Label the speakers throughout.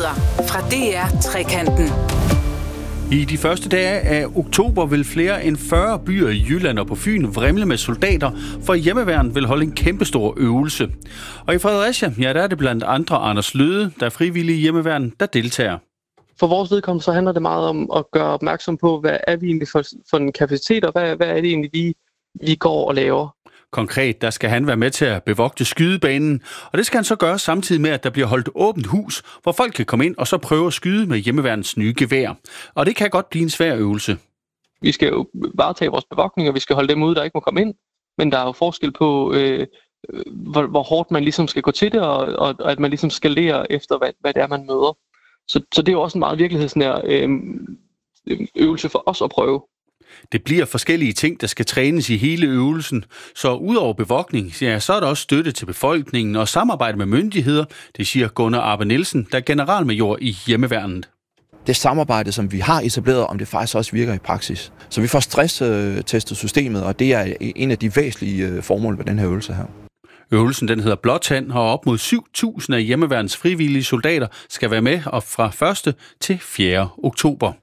Speaker 1: Nyheder fra DR Trekanten.
Speaker 2: I de første dage af oktober vil flere end 40 byer i Jylland og på Fyn vrimle med soldater, for hjemmeværnet vil holde en kæmpestor øvelse. Og i Fredericia, der er det blandt andre Anders Løde, der er frivillig i hjemmeværnet, der deltager.
Speaker 3: For vores vedkommende så handler det meget om at gøre opmærksom på, hvad er vi egentlig for en kapacitet, og hvad er det egentlig, vi går og laver.
Speaker 2: Konkret, der skal han være med til at bevogte skydebanen, og det skal han så gøre samtidig med, at der bliver holdt åbent hus, hvor folk kan komme ind og så prøve at skyde med hjemmeværnets nye gevær. Og det kan godt blive en svær øvelse.
Speaker 3: Vi skal jo varetage vores bevogtning, og vi skal holde dem ude, der ikke må komme ind. Men der er jo forskel på, hvor hårdt man ligesom skal gå til det, og at man ligesom skalerer efter, hvad det er, man møder. Så det er jo også en meget virkelighedsnær øvelse for os at prøve.
Speaker 2: Det bliver forskellige ting, der skal trænes i hele øvelsen. Så udover bevogtning, så er der også støtte til befolkningen og samarbejde med myndigheder, det siger Gunnar Arbe Nielsen, der er generalmajor i hjemmeværnet.
Speaker 4: Det samarbejde, som vi har etableret, om det faktisk også virker i praksis. Så vi får stresstestet systemet, og det er en af de væsentlige formål ved den her øvelse her.
Speaker 2: Øvelsen den hedder Blåtand, og op mod 7.000 af hjemmeværnets frivillige soldater skal være med op fra 1. til 4. oktober.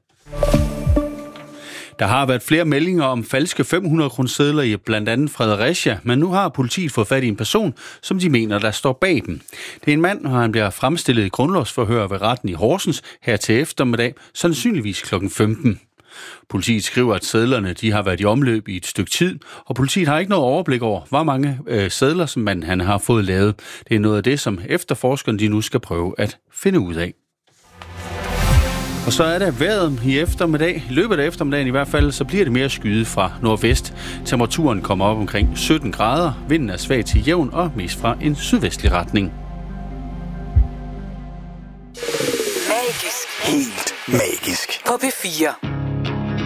Speaker 2: Der har været flere meldinger om falske 500-kronesedler i blandt andet Fredericia, men nu har politiet fået fat i en person, som de mener, der står bag dem. Det er en mand, og han bliver fremstillet i grundlovsforhør ved retten i Horsens her til eftermiddag, sandsynligvis kl. 15. Politiet skriver, at sedlerne de har været i omløb i et stykke tid, og politiet har ikke noget overblik over, hvor mange sedler, som han har fået lavet. Det er noget af det, som efterforskerne de nu skal prøve at finde ud af. Og så er der vejret i eftermiddag. I løbet af eftermiddagen i hvert fald, så bliver det mere skyet fra nordvest. Temperaturen kommer op omkring 17 grader. Vinden er svag til jævn og mest fra en sydvestlig retning.
Speaker 1: Magisk.
Speaker 5: Helt magisk.
Speaker 1: På P4.